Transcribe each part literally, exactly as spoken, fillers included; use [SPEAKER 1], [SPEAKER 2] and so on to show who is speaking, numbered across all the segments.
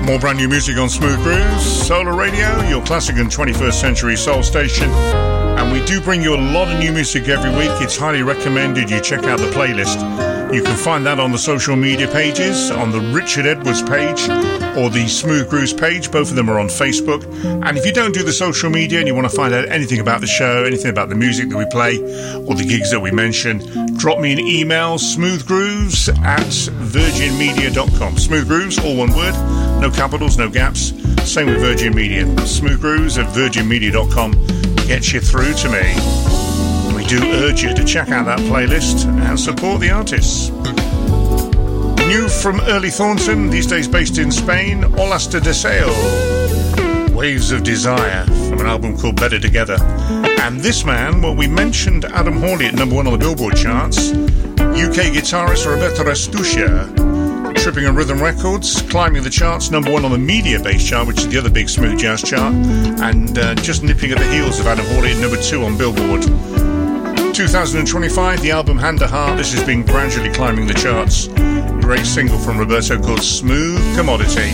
[SPEAKER 1] More brand new music on Smooth Grooves, Solar Radio, your classic and twenty-first century soul station. And we do bring you a lot of new music every week. It's highly recommended you check out the playlist. You can find that on the social media pages, on the Richard Edwards page or the Smooth Grooves page. Both of them are on Facebook. And if you don't do the social media and you want to find out anything about the show, anything about the music that we play or the gigs that we mention, drop me an email, smoothgrooves at virgin media dot com. Smooth Grooves, all one word, no capitals, no gaps. Same with Virgin Media. Smoothgrooves at virgin media dot com gets you through to me. We do urge you to check out that playlist and support the artists. New from Early Thornton, these days based in Spain, Olas de Deseo, Waves of Desire, from an album called Better Together. And this man, well, we mentioned Adam Hawley at number one on the Billboard charts. U K guitarist Roberto Restuccia, Tripping on Rhythm Records, climbing the charts, number one on the Media Bass chart, which is the other big smooth jazz chart, and uh, just nipping at the heels of Adam Hawley at number two on Billboard. twenty twenty-five, the album Hand to Heart. This has been gradually climbing the charts. Great single from Roberto called Smooth Commodity.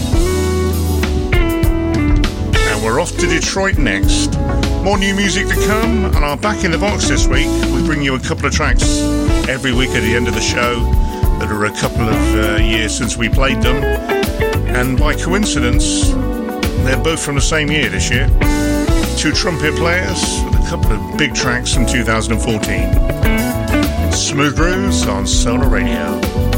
[SPEAKER 1] And we're off to Detroit next. More new music to come, and our Back in the Box this week. We bring you a couple of tracks every week at the end of the show that are a couple of uh, years since we played them. And by coincidence, they're both from the same year this year. Two trumpet players with a couple of big tracks from two thousand fourteen. Smooth Grooves on Solar Radio.